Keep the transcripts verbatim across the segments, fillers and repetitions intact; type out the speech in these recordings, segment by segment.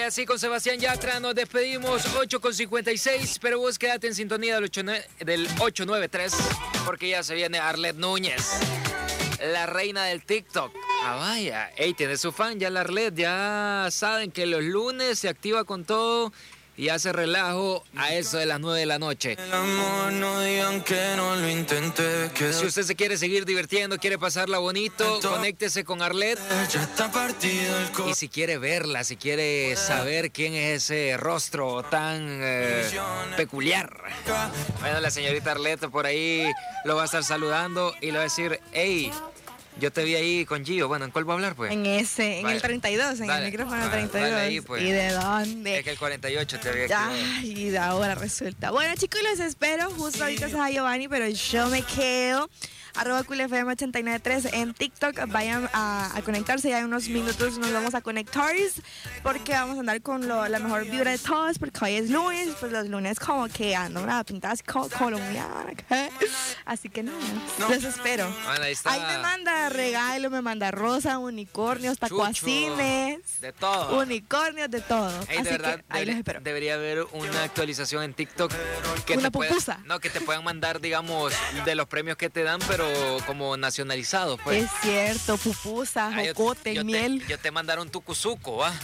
así con Sebastián Yatra nos despedimos, ocho con cincuenta y seis, pero vos quédate en sintonía del, ocho, del ocho nueve tres, porque ya se viene Arlette Núñez, la reina del TikTok. Ah, vaya, ey, tiene su fan ya la Arlette, ya saben que los lunes se activa con todo y hace relajo a eso de las nueve de la noche. El amor, no digan que no lo intenté. Que si usted se quiere seguir divirtiendo, quiere pasarla bonito, conéctese con Arlette. Ya está partido el co- Y si quiere verla, si quiere saber quién es ese rostro tan eh, peculiar. Bueno, la señorita Arlette por ahí lo va a estar saludando y le va a decir, hey, yo te vi ahí con Gio. Bueno, ¿en cuál va a hablar, pues? En ese, en Vale. el treinta y dos, en Dale. el micrófono Vale, treinta y dos. dale ahí, pues. ¿Y de dónde? Es que el cuarenta y ocho te había activado. Ay, y de ahora resulta. Bueno, chicos, los espero. Justo ahorita se va Giovanni, pero yo me quedo. Arroba Cool F M ochenta y nueve tres en TikTok. Vayan a, a conectarse. Ya en unos minutos nos vamos a conectar porque vamos a andar con lo, la mejor vibra de todos. Porque hoy es lunes. Pues los lunes como que ando una pintada así co- colombiana. ¿qué? Así que nada, no. Los espero. Bueno, ahí está. Ahí me manda regalo, me manda rosa, unicornios, Chucho, tacuacines. de todo. Unicornios, de todo. Ey, Así de verdad, que ahí debería, los espero. debería haber una actualización en TikTok que Una te pueda- pupusa. no, que te puedan mandar, digamos, de los premios que te dan, pero como nacionalizados, pues. Es cierto, pupusas, Ah, yo- jocote, yo te- miel. Yo te mandaron tu cuzuco, ¿va?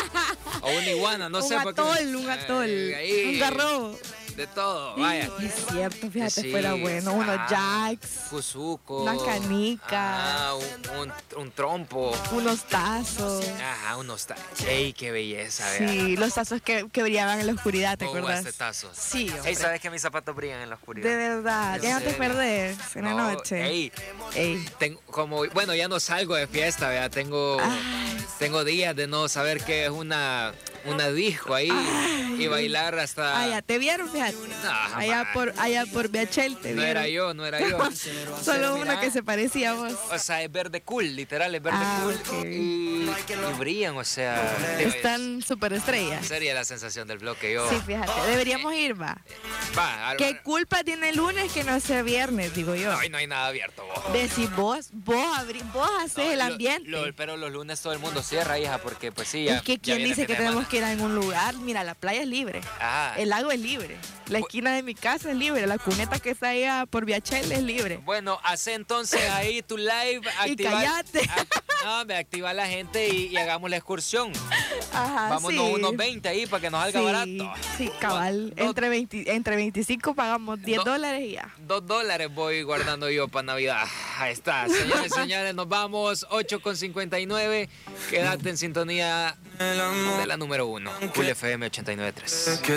O una iguana, no un sé por qué. atol, un atol, Eh, ahí, un garro. De todo, vaya. Es cierto, fíjate, Sí. fuera bueno. Unos Ah, jacks, Cuzuco. una canica. Ah, un, un, un trompo. unos tazos. Ajá, unos tazos. ¡Ey, qué belleza! vea. Sí, los tazos que, que brillaban en la oscuridad, ¿te ¿Cómo acuerdas? este tazos? Sí, hombre. Ey, ¿sabes que mis zapatos brillan en la oscuridad? De verdad, ¿En ya no te serio? perdés en la No, noche. Ey, Ey. tengo como, bueno, ya no salgo de fiesta, vea, tengo, Ay. tengo días de no saber qué es una, una disco ahí Ay. y bailar hasta... Ah, ya te vieron, fíjate. No, allá jamás. por, allá por B H L te No vieron. era yo, no era yo. Solo Mira, una que se parecía a vos. O sea, es verde cool, literal, es verde Ah, cool. ok. Y, y brillan, o sea... Están súper estrellas. Sería la sensación del bloque, yo... Sí, fíjate, deberíamos ir, va. Va, a- ¿Qué culpa tiene el lunes que no sea viernes, digo yo? No, hoy no hay nada abierto, vos. Decís vos, vos, abrí, vos haces No, el lo- ambiente. lo- pero los lunes todo el mundo cierra, hija, porque pues sí, ya, es que ya quién viene dice fin que de tenemos semana. que ir a algún lugar. Mira, la playa es libre. Ah. El lago es libre. La esquina de mi casa es libre. La cuneta que está allá por V H L es libre. Bueno, hace entonces ahí tu live, Y activa, cállate. act- no, me activa a la gente y, y hagamos la excursión. Ajá, Vámonos sí. unos veinte ahí para que nos salga Sí, barato. sí, cabal. Do- do- entre, veinte, entre veinticinco pagamos diez Do- dólares y ya. Dos dólares voy guardando yo para Navidad. Ahí está, señores, señores, nos vamos. ocho con cincuenta y nueve. Quédate en sintonía el amor de la número uno. Cool F M ochenta y nueve tres. que